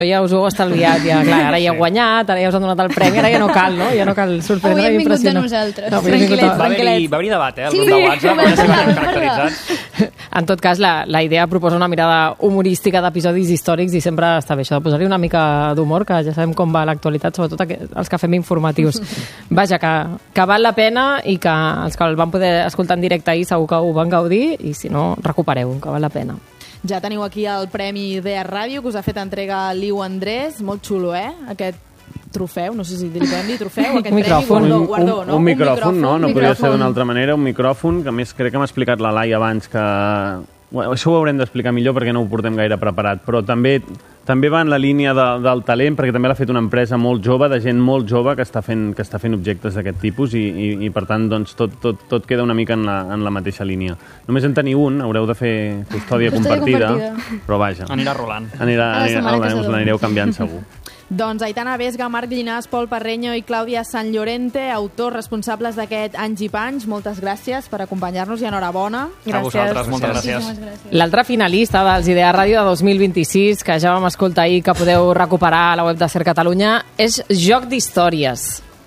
Ja us ho heu estalviat, ja, clar, ara ja heu guanyat, ara ja us han donat el premi, ara ja no cal, no? Ja no cal sorprendre. Avui hem vingut de nosaltres. Va venir debat, el grup de WhatsApp, ja estem caracteritzats. En tot cas, la idea proposa una mirada humorística d'episodis històrics i sempre està bé això de posar-hi una mica d'humor, que ja sabem com va l'actualitat, sobretot els que fem informatius. Vaja, que val la pena i que els que el van poder escoltar en directe ahir segur que ho van gaudir i si no, recupereu, que val la pena. Ja teniu aquí el Premi Idea Ràdio, que us ha fet entrega Liu Andrés. Molt xulo, aquest trofeu, no sé si li podem dir trofeu, aquest premi, guardó, no? Un micròfon, no? No podria ser d'una altra manera, un micròfon, que a més crec que m'ha explicat la Laia abans que... Bueno, això ho haurem d'explicar millor perquè no ho portem gaire preparat, però també va en la línia del talent, perquè també l'ha fet una empresa molt jove, de gent molt jove que està fent objectes d'aquest tipus i per tant doncs, tot queda una mica en la mateixa línia. Només en teniu un, haureu de fer custòdia compartida, però vaja. Anirà rolant. Us l'anireu canviant segur. Doncs Aitana Vesga, Marc Llinàs, Pol Parreño i Clàudia Sant Llorente, autors responsables d'aquest Anys i Panys, moltes gràcies per acompanyar-nos i enhorabona. A vosaltres, moltes gràcies. L'altre finalista dels Idea Ràdio de 2026, que ja vam escoltar ahir, que podeu recuperar a la web de Ser Catalunya, és Joc d'Històries.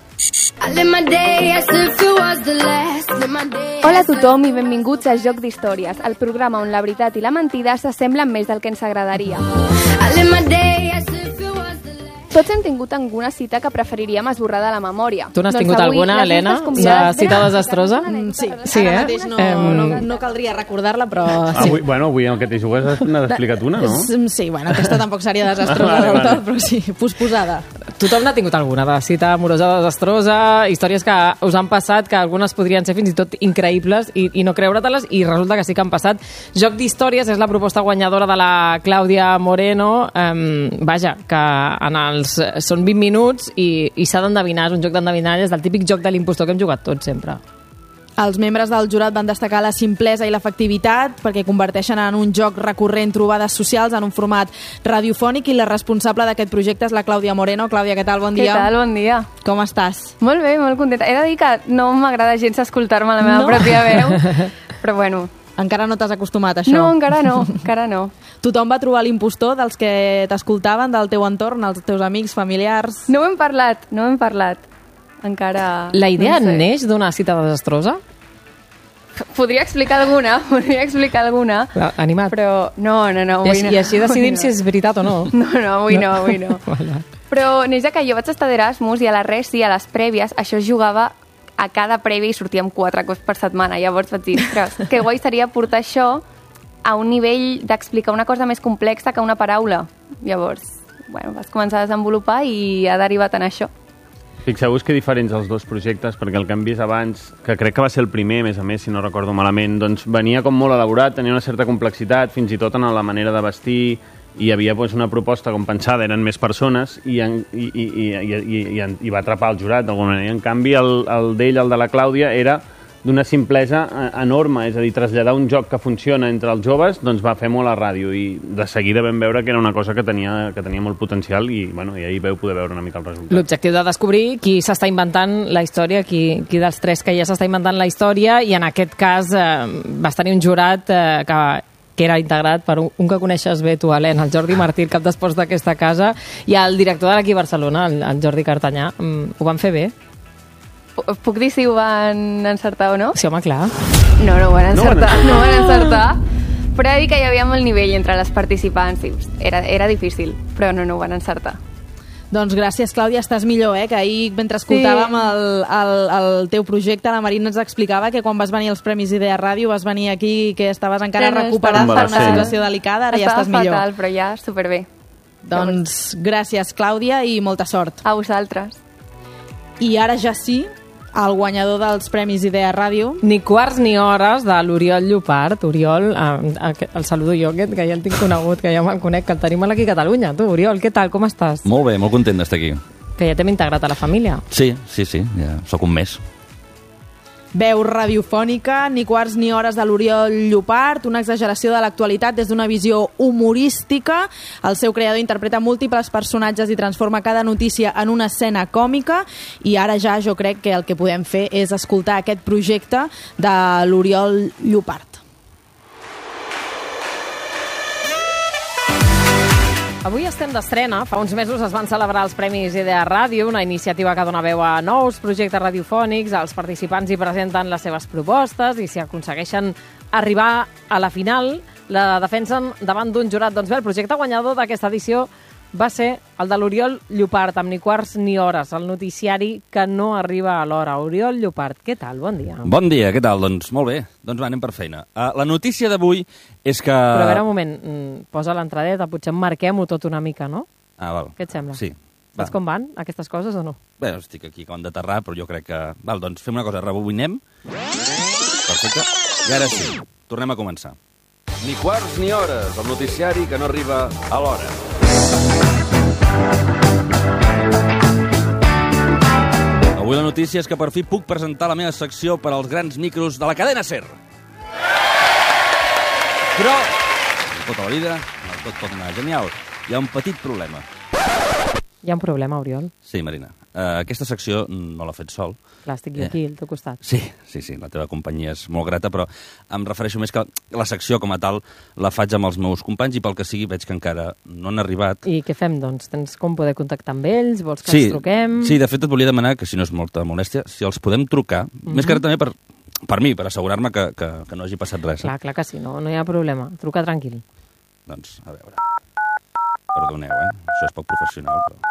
Hola a tothom i benvinguts a Joc d'Històries, el programa on la veritat i la mentida s'assemblen més del que ens agradaria. Tots hem tingut alguna cita que preferiríem esborrar de la memòria. Tu n'has tingut alguna, Helena, de cita desastrosa? Sí, ara mateix no caldria recordar-la, però sí. Avui el que t'hi jugues n'has explicat una, no? Sí, aquesta tampoc seria desastrosa del tot, però sí, posposada. Tothom n'ha tingut alguna, de cita amorosa desastrosa, històries que us han passat, que algunes podrien ser fins i tot increïbles i no creure-te-les, i resulta que sí que han passat. Joc d'Històries és la proposta guanyadora de la Clàudia Moreno. Vaja, que són 20 minuts i s'ha d'endevinar, és un joc d'endevinar, és del típic joc de l'impostor que hem jugat tots sempre. Els membres del jurat van destacar la simplesa i l'efectivitat perquè converteixen en un joc recurrent trobades socials en un format radiofònic i la responsable d'aquest projecte és la Clàudia Moreno. Clàudia, què tal? Bon dia. Què tal? Bon dia. Com estàs? Molt bé, molt contenta. He de dir que no m'agrada gens escoltar-me la meva pròpia veu, però bueno... Encara no t'has acostumat a això? No, encara no. Tothom va trobar l'impostor dels que t'escoltaven, del teu entorn, els teus amics, familiars? No ho hem parlat. Encara... La idea neix d'una cita desastrosa? Podria explicar alguna. Animat. Però no. I així decidim si és veritat o no. No, avui no. Però neix que jo vaig estar d'Erasmus i a la Resi, a les prèvies, això es jugava a cada prèvia i sortíem 4 cops per setmana. Llavors vaig dir, que guai seria portar això a un nivell d'explicar una cosa més complexa que una paraula. Llavors, vas començar a desenvolupar i ha derivat en això. Fixeu-vos que diferents els dos projectes, perquè el que hem vist abans, que crec que va ser el primer, a més, si no recordo malament, doncs venia com molt elaborat, tenia una certa complexitat, fins i tot en la manera de vestir, i hi havia una proposta com pensada, eren més persones, i va atrapar el jurat d'alguna manera. En canvi, el d'ell, el de la Clàudia, era d'una simplesa enorme, és a dir, traslladar un joc que funciona entre els joves, doncs va fer molt a ràdio, i de seguida vam veure que era una cosa que tenia molt potencial, i ahir vau poder veure una mica el resultat. L'objectiu de descobrir qui s'està inventant la història, qui dels tres que ja s'està inventant la història, i en aquest cas vas tenir un jurat que era integrat per un que coneixes bé tu, Helena, el Jordi Martí, el cap d'esports d'aquesta casa, i el director de l'equip Barcelona, el Jordi Cartanyà. Ho van fer bé? Puc dir si ho van encertar o no? Sí, home, clar. No ho van encertar. Però he de dir que hi havia molt nivell entre les participants. Era difícil, però no ho van encertar. Doncs gràcies, Clàudia, estàs millor, que ahir, mentre escoltàvem el teu projecte, la Marina ens explicava que quan vas venir als Premis Idea Ràdio vas venir aquí i que estaves encara recuperat per una situació delicada, ara ja estàs millor. Estava fatal, però ja superbé. Doncs gràcies, Clàudia, i molta sort. A vosaltres. I ara ja sí, el guanyador dels Premis Idea Ràdio. Ni quarts ni hores de l'Oriol Llopart. Oriol, el saludo jo, que ja el tinc conegut, que ja me'l conec, que el tenim aquí a Catalunya. Tu, Oriol, què tal, com estàs? Molt bé, molt content d'estar aquí. Que ja t'hem integrat a la família. Sí, ja sóc un mes. Veu radiofònica, ni quarts ni hores de l'Oriol Llopart, una exageració de l'actualitat des d'una visió humorística. El seu creador interpreta múltiples personatges i transforma cada notícia en una escena còmica, i ara ja jo crec que el que podem fer és escoltar aquest projecte de l'Oriol Llopart. Avui estem d'estrena. Fa uns mesos es van celebrar els Premis Idea Ràdio, una iniciativa que dona veu a nous projectes radiofònics. Els participants hi presenten les seves propostes i si aconsegueixen arribar a la final, la defensen davant d'un jurat. Doncs bé, el projecte guanyador d'aquesta edició va ser el de l'Oriol Llopart, amb ni quarts ni hores, el noticiari que no arriba a l'hora. Oriol Llopart, què tal? Bon dia. Bon dia, què tal? Doncs molt bé, doncs va, anem per feina. La notícia d'avui és que... Però a veure un moment, posa l'entradeta, potser marquem-ho tot una mica, no? Val. Què et sembla? Sí. Saps com van aquestes coses o no? Bé, estic aquí com d'aterrar, però jo crec que... Val, doncs fem una cosa, rebobinem. Perfecte. I ara sí, tornem a començar. Ni quarts ni hores, el noticiari que no arriba a l'hora. Avui la notícia és que per fi puc presentar la meva secció per als grans micros de la cadena SER. Però, tota la vida, tot pot anar genial. Hi ha un petit problema. Hi ha un problema, Oriol? Sí, Marina. Aquesta secció no l'ha fet sol. Clar, estic jo aquí, al teu costat. Sí, la teva companyia és molt grata, però em refereixo més que la secció com a tal la faig amb els meus companys i pel que sigui veig que encara no han arribat. I què fem, doncs? Tens com poder contactar amb ells? Vols que els truquem? Sí, de fet et volia demanar, que si no és molta molèstia, si els podem trucar, més que ara també per mi, per assegurar-me que no hagi passat res. Clar que sí, no hi ha problema. Truca tranquil. Doncs, a veure... Perdoneu, això és poc professional, però...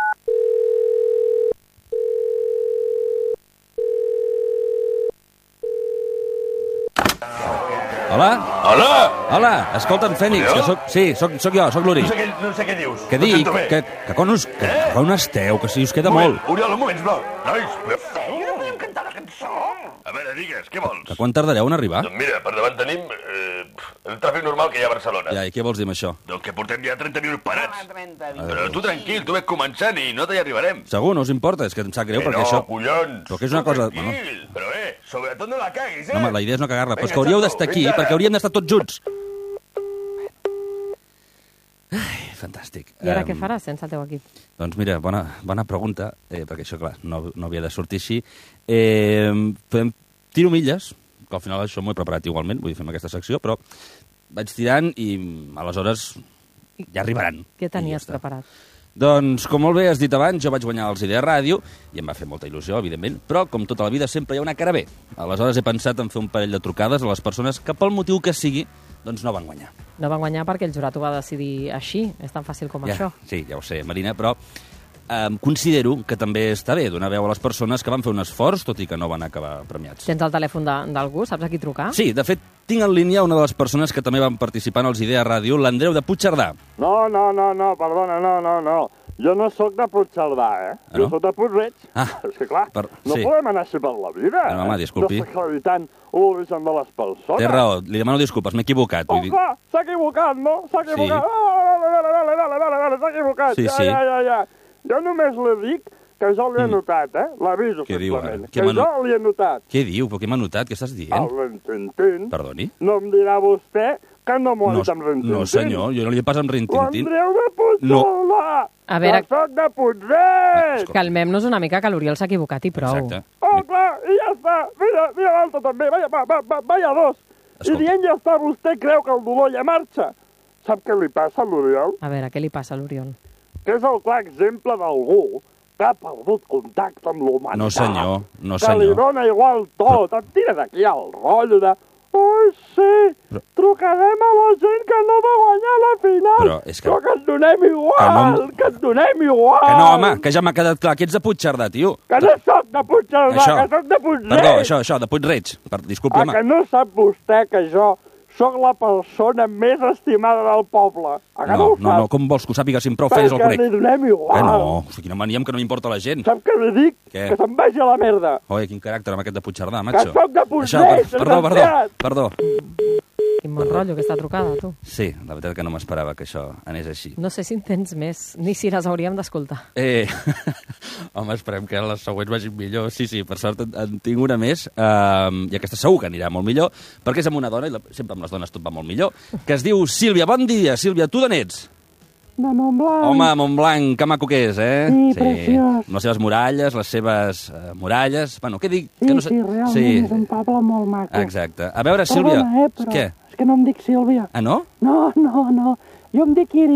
Hola? Hola! Hola, escolta'm, Fènix, que soc jo, soc l'Uri. No sé què dius. Què dic? Que on esteu? Que si us queda molt. Oriol, un moment, sisplau. Nois, podeu no podem cantar la cançó? A veure, digues, què vols? Que quan tardareu en arribar? Doncs mira, per davant tenim el tràfic normal que hi ha a Barcelona. Ja, i què vols dir amb això? Doncs que portem ja 30 minuts parats. Però tu tranquil, tu ves començant i no t'hi arribarem. Segur, no us importa, és que em sap greu perquè això... collons. Però que és una cosa... Tranquil, però sobretot no la caguis, No, home, la idea és no cagar-la, però és que hauríeu d'estar aquí perquè hauríem d'estar tots junts. Ai, fantàstic. I ara què faràs sense el teu equip? Doncs mira, bona pregunta, perquè això, clar, no havia de sortir així. Tiro milles, que al final això m'ho he preparat igualment, vull dir, fem aquesta secció, però vaig tirant i aleshores ja arribaran. Què tenies preparat? Doncs, com molt bé has dit abans, jo vaig guanyar els Idea Ràdio i em va fer molta il·lusió, evidentment, però, com tota la vida, sempre hi ha una cara B. Aleshores he pensat en fer un parell de trucades a les persones que, pel motiu que sigui, doncs no van guanyar. No van guanyar perquè el jurat ho va decidir així, és tan fàcil com això. Sí, ja ho sé, Marina, però considero que també està bé donar veu a les persones que van fer un esforç, tot i que no van acabar premiats. Tens el telèfon d'algú? Saps a qui trucar? Sí, de fet, tinc en línia una de les persones que també van participar en els Idea Ràdio, l'Andreu de Puigcerdà. No, perdona, no. Jo no sóc de Puigcerdà, Jo sóc de Puig-reig. És que, clar, no podem anar així per la vida, No, home, disculpi. Desacreditant l'origen de les persones. Té raó, li demano disculpes, m'he equivocat. Clar, s'ha equivocat, no? S'ha equivocat. S'ha equivocat. Sí. Ja. Jo només li dic que jo l'he notat, L'aviso, Què diu, simplement. Què Que jo l'he notat. Què diu? Però què m'ha notat? Què estàs dient? El rintintín. Perdoni? No em dirà vostè que no m'ho ha dit amb rintintín. No, senyor, jo no li he pas amb rintintín. L'Andreu de Puigcerdà! A veure... Que soc de Puig-reig! Calmem-nos una mica, que l'Oriol s'ha equivocat i prou. Exacte. Clar, i ja està. Mira l'altre també. Vaya dos. Escolta. I dient ja està, vostè creu que el dolor ja marxa. Sap què li passa a l'Oriol? A veure, què li passa a l'Oriol? Que és el clar exemple d'algú que ha perdut contacte amb l'humanitat. No, senyor. Que li dona igual tot. Et tira d'aquí el rotllo de... Ai, sí, trucarem a la gent que no va guanyar la final. Però és que... Però que et donem igual, que et donem igual. Que no, home, que ja m'ha quedat clar que ets de Puigcerdà, tio. Que no soc de Puigcerdà, que soc de Puig-reig. Perdó, això, de Puig-reig. Disculpi, home. Que no sap vostè que jo sóc la persona més estimada del poble. No, com vols que ho sàpiga si em prou feines el conec? Perquè li donem igual. Que no, quina mania que no m'importa la gent. Sap què li dic? Què? Que se'n vagi a la merda. Oi, quin caràcter amb aquest de Puigcerdà, macho. Que soc de Puig-reig, Perdó. Quin bon rotllo, aquesta trucada, tu. Sí, la veritat que no m'esperava que això anés així. No sé si en tens més, ni si les hauríem d'escoltar. Home, esperem que les següents vagin millor. Sí, per sort en tinc una més, i aquesta segur que anirà molt millor, perquè és amb una dona, i sempre amb les dones tot va molt millor, que es diu Sílvia. Bon dia, Sílvia, tu d'on ets? De Montblanc. Home, Montblanc, que maco que és, Sí, preciós. Amb les seves muralles, les seves muralles... Bueno, què dic? Sí, realment, és un poble molt maco. Exacte. A veure, Sílvia... Perdona, però Què? és que no em dic Sílvia. Ah, no? No. Jo em dic Irina.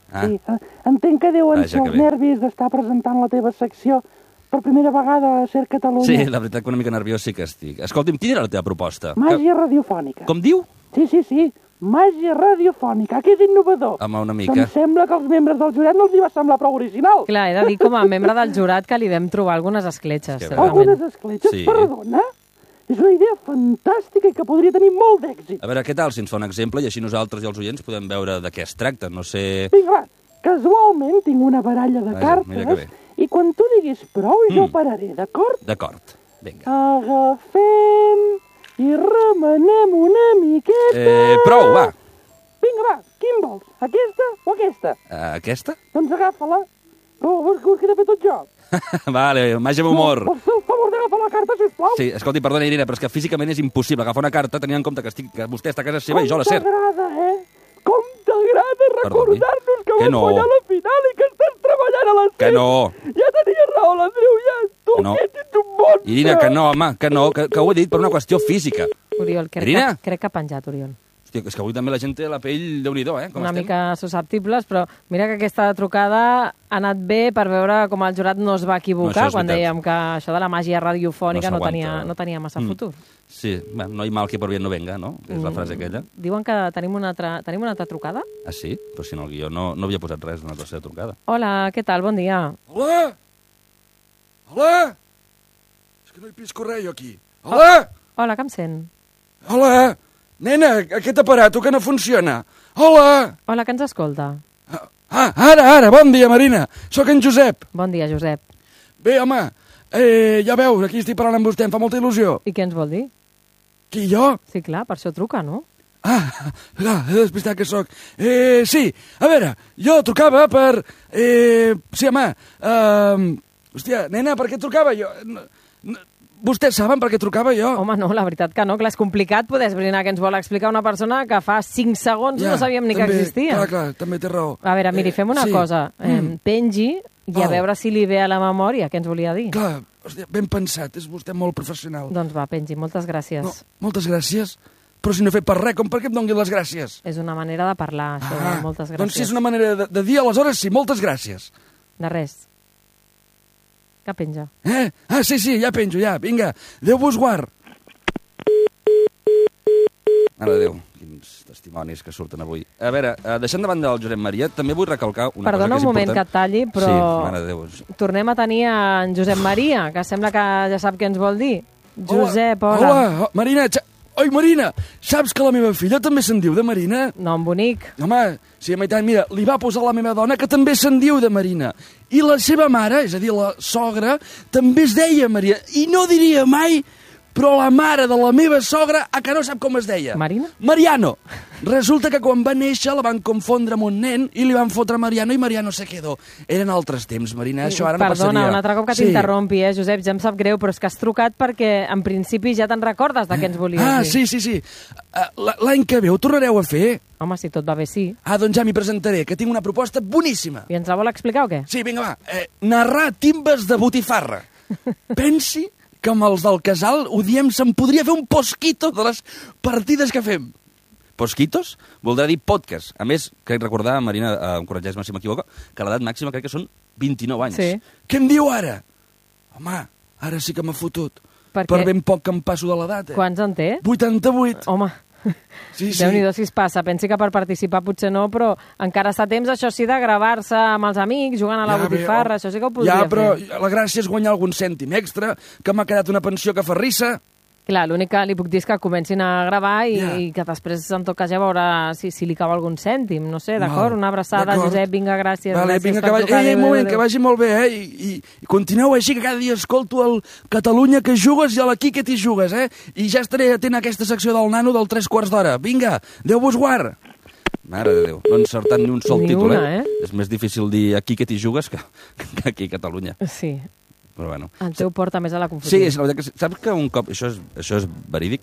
Sí, entenc que deuen ser els nervis d'estar presentant la teva secció per primera vegada a Ser Catalunya. Sí, la veritat que una mica nerviós sí que estic. Escolti'm, quina era la teva proposta? Màgia radiofònica. Com diu? Sí. Màgia radiofònica, que és innovador. Home, una mica. Em sembla que els membres del jurat no els hi va semblar prou original. Clar, he de dir com a membre del jurat que li vam trobar algunes escletxes. Algunes escletxes? Sí. Perdona? És una idea fantàstica i que podria tenir molt d'èxit. A veure, què tal si ens fa un exemple i així nosaltres i els oients podem veure de què es tracta? No sé... Vinga, va. Casualment tinc una baralla de cartes i quan tu diguis prou jo pararé, d'acord? D'acord, vinga. Agafem i remenem una miqueta... Prou, va. Vinga, va, quin vols? Aquesta o aquesta? Aquesta? Doncs agafa-la. Vols que he de fer tot jo? Vale, màgia amb humor. Vols fer el favor d'agafar la carta, sisplau? Sí, escolti, perdona, Irina, però és que físicament és impossible agafar una carta tenint en compte que vostè està a casa seva i jo a la SER. Com t'agrada, Com t'agrada recordar-nos que vas guanyar la final i que estàs treballant a la SER. Que no. Ja tenia raó, l'Andreu, ja. Tu que ets un monstre. Irina, que no, home, que no, que ho he dit per una qüestió física. Oriol, crec que ha penjat, Oriol. Hòstia, és que avui també la gent té la pell, Déu-n'hi-do, com una mica susceptibles, però mira que aquesta trucada ha anat bé per veure com el jurat no es va equivocar quan dèiem que això de la màgia radiofònica no tenia massa futur. Sí, bueno, no hi mal que por bien no venga, no? És la frase aquella. Diuen que tenim una altra trucada? Ah, sí? Però si en el guió no havia posat res d'una tercera trucada. Hola, què tal? Bon dia. Hola! Hola! És que no hi pisco res, jo aquí. Hola! Hola, que em sent? Hola! Nena, aquest aparato que no funciona. Hola! Hola, que ens escolta? Ara, bon dia, Marina. Sóc en Josep. Bon dia, Josep. Bé, home, ja veus, aquí estic parlant amb vostè, em fa molta il·lusió. I què ens vol dir? Qui, jo? Sí, clar, per això truca, no? Clar, he despistat que sóc. Sí, a veure, jo trucava per... Sí, home, hòstia, nena, per què trucava jo? Vostès saben per què trucava jo? Home, no, la veritat que no, clar, és complicat poder esbrinar què ens vol explicar una persona que fa 5 segons no sabíem ni que existia. Clar, també té raó. A veure, miri, fem una cosa. Pengi i a veure si li ve a la memòria què ens volia dir. Clar, hòstia, ben pensat, és vostè molt professional. Doncs va, pengi, moltes gràcies. No, moltes gràcies? Però si no he fet per res, com per què em donguin les gràcies? És una manera de parlar, això, moltes gràcies. Doncs si és una manera de dir, aleshores sí, moltes gràcies. De res. Que penja. Sí, ja penjo, ja. Vinga, Déu vos guard. Mare de Déu, quins testimonis que surten avui. A veure, deixant davant del Josep Maria, també vull recalcar una cosa que és important. Perdona un moment que et talli, però sí, mare de Déu. Tornem a tenir en Josep Maria, que sembla que ja sap què ens vol dir. Josep, hola. Hola, Marina, oi, Marina, saps que la meva filla també se'n diu de Marina? Nom bonic. Home, sí, meitat, mira, li va posar la meva dona que també se'n diu de Marina. I la seva mare, és a dir, la sogra, també es deia Maria. I no diria mai, però la mare de la meva sogra, que no sap com es deia. Marina? Mariano. Resulta que quan va néixer la van confondre amb un nen i li van fotre Mariano i Mariano se quedó. Eren altres temps, Marina, això ara no passaria. Perdona, un altre cop que t'interrompi, Josep, ja em sap greu, però és que has trucat perquè en principi ja te'n recordes de què ens volies dir. Sí. L'any que ve ho tornareu a fer? Home, si tot va bé, sí. Doncs ja m'hi presentaré, que tinc una proposta boníssima. I ens la vol explicar o què? Sí, vinga, va. Narrar timbes de botifarra. Pensi que amb els del casal ho diem, se'n podria fer un posquito de les partides que fem. Posquitos voldrà dir podcast. A més, crec recordar, Marina, em corregeix-me si m'equivoco, que l'edat màxima crec que són 29 anys. Sí. Què em diu ara? Home, ara sí que m'ha fotut. Per ben poc que em passo de l'edat, Quants en té? 88. Home, sí. Déu-n'hi-do si es passa. Pensi que per participar potser no, però encara està a temps, això sí, de gravar-se amb els amics, jugant a la botifarra, això sí que ho podria fer. Ja, però la gràcia és guanyar algun cèntim extra, que m'ha quedat una pensió que fa risa. Clar, l'únic que li puc dir és que comencin a gravar i que després, en tot cas, ja veurà si li cau algun cèntim. No sé, d'acord? Una abraçada, Josep, vinga, gràcies. Vale, vinga, que vagi molt bé, I continueu així, que cada dia escolto el Catalunya que jugues i a la Quique t'hi jugues, I ja estaré atent a aquesta secció del nano del 3/4 d'hora. Vinga, Déu vos guard. Mare de Déu, no ha encertat ni un sol títol, És més difícil dir aquí que t'hi jugues que aquí a Catalunya. Sí. Però bueno. El teu porta més a la confusió. Sí, és la veritat que saps que un cop, això és verídic,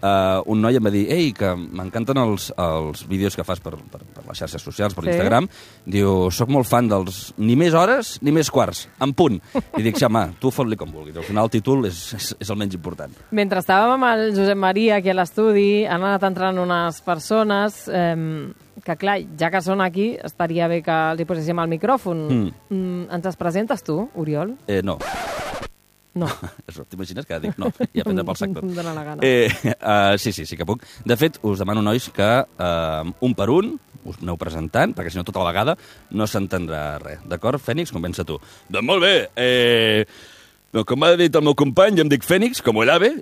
un noi em va dir, ei, que m'encanten els vídeos que fas per les xarxes socials, per Instagram, diu, soc molt fan dels ni més hores ni més quarts, en punt. I dic, sí, home, tu fot-li com vulguis, al final el títol és el menys important. Mentre estàvem amb el Josep Maria aquí a l'estudi, han anat entrant unes persones que clar, ja que són aquí, estaria bé que els hi poséssim al micròfon. Ens es presentes tu, Oriol? No. No. T'imagines que dic no? Ja prendrà pel sector. Em dóna la gana. Sí que puc. De fet, us demano, nois, que un per un us aneu presentant, perquè si no tota la vegada no s'entendrà res. D'acord? Fènix, comença tu. Doncs molt bé. Com m'ha dit el meu company, jo em dic Fènix, com el ave,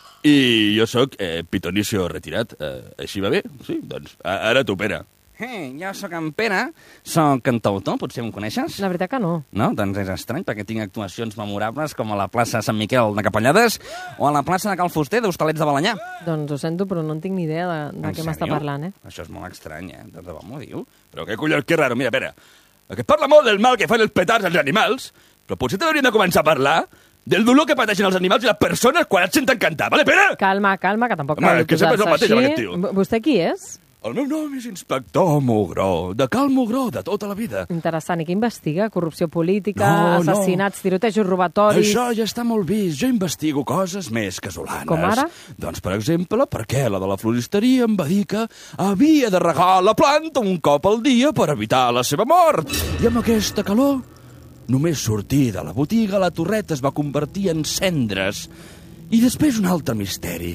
i jo sóc pitonicio retirat. Així va bé? Sí, doncs ara tu, Pere. Jo sóc en Pere, sóc cantautor, potser em coneixes? La veritat que no. No? Doncs és estrany, perquè tinc actuacions memorables com a la plaça Sant Miquel de Capellades o a la plaça de Cal Fuster d'Hostalets de Balanyà. Doncs ho sento, però no en tinc ni idea de què m'està parlant, Això és molt estrany, De debò m'ho diu? Però què collons, que raro. Mira, Pere, que parla molt del mal que fan els petards als animals, però potser t'haurien de començar a parlar del dolor que pateixen els animals i les persones quan et senten cantar, vale, Pere? Calma, que tampoc cal posar-se així. Aquest tio. Vostè qui és? El meu nom és Inspector Mugró, de Cal Mugró, de tota la vida. Interessant. I què investiga? Corrupció política, assassinats, tirotejos, robatoris... Això ja està molt vist. Jo investigo coses més casolanes. Com ara? Doncs, per exemple, perquè la de la floristeria em va dir que havia de regar la planta un cop al dia per evitar la seva mort. I amb aquesta calor, només sortir de la botiga, la torreta es va convertir en cendres. I després un altre misteri.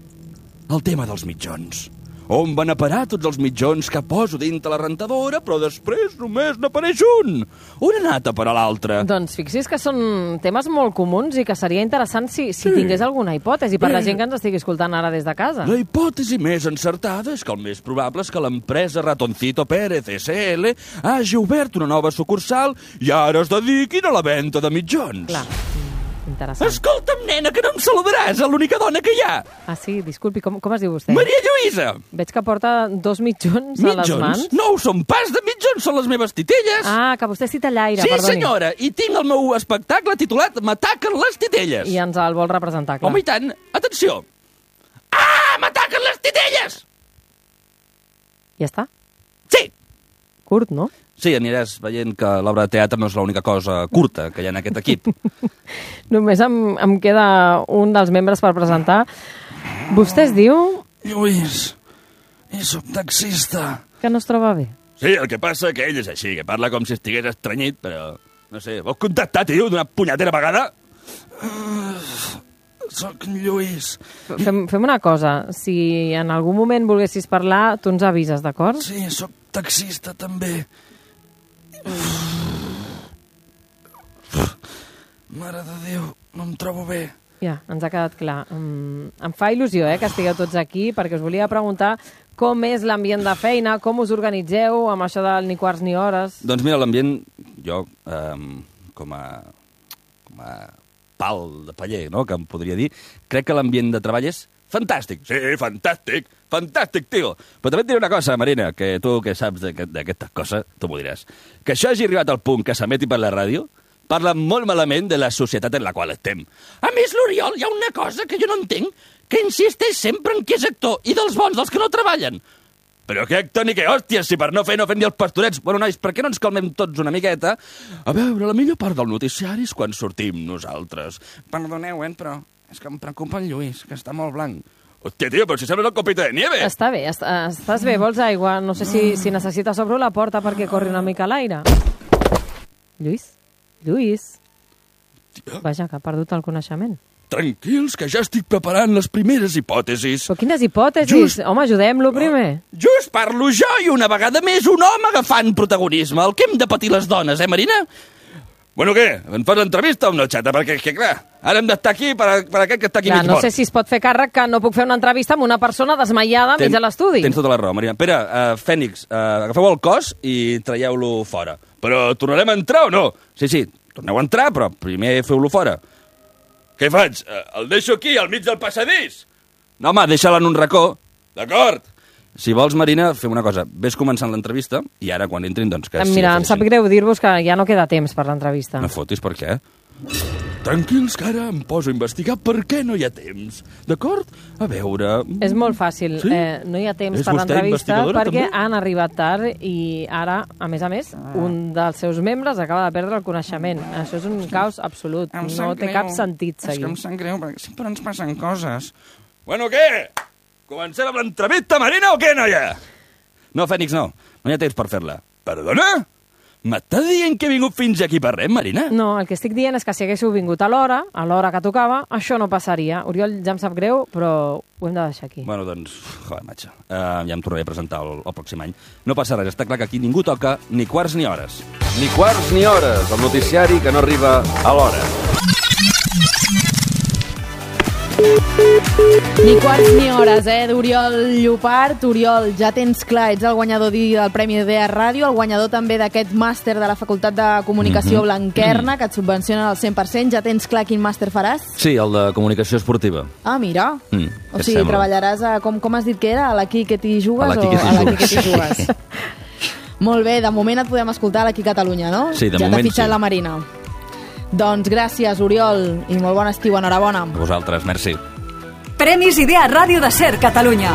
El tema dels mitjons. On van a parar tots els mitjons que poso dintre la rentadora, però després només n'apareix un? On ha anat a parar l'altre? Doncs fixi's que són temes molt comuns i que seria interessant si tingués alguna hipòtesi per la gent que ens estigui escoltant ara des de casa. La hipòtesi més encertada és que el més probable és que l'empresa Ratoncito Pérez SL hagi obert una nova sucursal i ara es dediquin a la venda de mitjons. Clar. Interessant. Escolta'm, nena, que no em saludaràs, a l'única dona que hi ha. Ah, sí? Disculpi, com es diu vostè? Maria Lluïsa. Veig que porta 2 mitjons a les mans. No ho són pas de mitjons, són les meves titelles. Ah, que vostè és titellaire, sí, perdoni. Sí, senyora, i tinc el meu espectacle titulat M'ataquen les titelles. I ens el vol representar, clar. Home, i tant. Atenció. Ah, m'ataquen les titelles! Ja està? Sí. Curt, no? Sí, aniràs veient que l'obra de teatre no és l'única cosa curta que hi ha en aquest equip. Només em queda un dels membres per presentar. Vostè es diu... Lluís, i soc taxista. Que no es troba bé. Sí, el que passa que ell és així, que parla com si estigués estranyit, però... No sé, vols contactar, tio, d'una punyetera vegada? Soc en Lluís. Fem una cosa. Si en algun moment volguessis parlar, tu ens avises, d'acord? Sí, soc taxista, també. Mare de Déu, no em trobo bé. Ja, ens ha quedat clar. Em fa il·lusió que estigueu tots aquí, perquè us volia preguntar com és l'ambient de feina, com us organitzeu amb això del ni quarts ni hores. Doncs mira, l'ambient, jo, com a pal de paller, no?, que em podria dir, crec que l'ambient de treball és fantàstic. Sí, fantàstic. Fantàstic, tio. Però també et diré una cosa, Marina, que tu que saps d'aquesta cosa, tu m'ho diràs. Que això hagi arribat al punt que s'emeti per la ràdio parla molt malament de la societat en la qual estem. A més, l'Oriol, hi ha una cosa que jo no entenc, que insisteix sempre en qui és actor i dels bons, dels que no treballen. Però què actor ni què hòsties, si per no fer ni els pastorets. Bueno, nois, per què no ens calmem tots una miqueta? A veure, la millor part del noticiari és quan sortim nosaltres. Perdoneu, però és que em preocupa el Lluís, que està molt blanc. Hòstia, tio, però si sembla una copita de nieve. Està bé, estàs bé, vols aigua? No sé si necessites obro la porta perquè corri una mica l'aire. Lluís? Vaja, que ha perdut el coneixement. Tranquils, que ja estic preparant les primeres hipòtesis. Però quines hipòtesis? Home, ajudem-lo primer. Just parlo jo i una vegada més un home agafant protagonisme. El que hem de patir les dones, Marina? Bueno, què? Em fas l'entrevista o no, xata? Perquè, clar, ara hem d'estar aquí per aquest que està aquí mig mort. No sé si es pot fer càrrec que no puc fer una entrevista amb una persona desmaiada mig a l'estudi. Tens tota la raó, Marina. Pere, Fènix, agafeu el cos i traieu-lo fora. Però tornarem a entrar o no? Sí, torneu a entrar, però primer feu-lo fora. Què faig? El deixo aquí, al mig del passadís? No, home, deixa-la en un racó. D'acord. Si vols, Marina, fem una cosa. Ves començant l'entrevista i ara, quan entrin, doncs que... Mira, em sap greu dir-vos que ja no queda temps per l'entrevista. No fotis, per què? Tranquils, que ara em poso a investigar per què no hi ha temps. D'acord? A veure... És molt fàcil. Sí? No hi ha temps per l'entrevista perquè han arribat tard i ara, a més, un dels seus membres acaba de perdre el coneixement. Això és un caos absolut. No té cap sentit seguir. És que em sap greu, perquè sempre ens passen coses. Bueno, què? Comencem amb l'entrevista, Marina, o què, noia? No, Fènix, no. No hi ha temps per fer-la. Perdona? M'estàs dient que he vingut fins aquí per res, Marina? No, el que estic dient és que si haguéssiu vingut a l'hora que tocava, això no passaria. Oriol, ja em sap greu, però ho hem de deixar aquí. Bueno, doncs, joder, matxa. Ja em tornaré a presentar el pròxim any. No passa res, està clar que aquí ningú toca ni quarts ni hores. Ni quarts ni hores, el noticiari que no arriba a l'hora. Ni quarts ni hores, d'Oriol Llopart. Oriol, ja tens clar, ets el guanyador del Premi Idea Ràdio, el guanyador també d'aquest màster de la Facultat de Comunicació Blanquerna, que et subvenciona al 100%. Ja tens clar quin màster faràs? Sí, el de comunicació esportiva. Ah, mira. O sigui, sembla? treballaràs a, com has dit que era? A l'Aquí que t'hi jugues? A l'Aquí que t'hi jugues. Molt bé, de moment et podem escoltar a l'Aquí Catalunya, no? Sí, de ja moment t'ha fitxat sí. la Marina. Doncs gràcies, Oriol, i molt bon estiu, enhorabona. A vosaltres, merci. Premis Idea Ràdio de Ser Catalunya.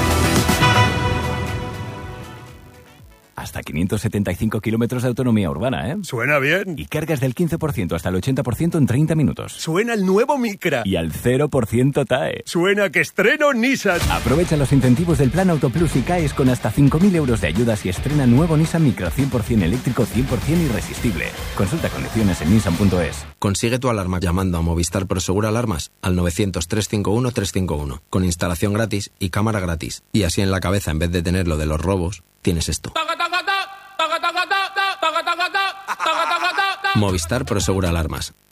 Hasta 575 kilómetros de autonomía urbana, ¿eh? Suena bien. Y cargas del 15% hasta el 80% en 30 minutos. Suena el nuevo Micra. Y al 0% TAE. Suena que estreno Nissan. Aprovecha los incentivos del Plan Auto Plus y CAES con hasta 5.000 euros de ayudas y estrena nuevo Nissan Micra 100% eléctrico, 100% irresistible. Consulta condiciones en nissan.es. Consigue tu alarma llamando a Movistar Prosegur Alarmas al 900-351-351 con instalación gratis y cámara gratis. Y así en la cabeza, en vez de tener lo de los robos, tienes esto. Movistar Prosegur Alarmas.